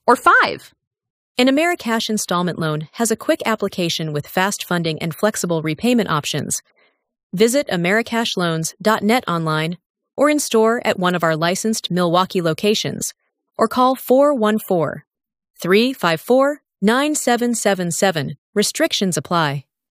or 5? An Americash installment loan has a quick application with fast funding and flexible repayment options. Visit americashloans.net online or in store at one of our licensed Milwaukee locations, or call 414-354-9777. Restrictions apply.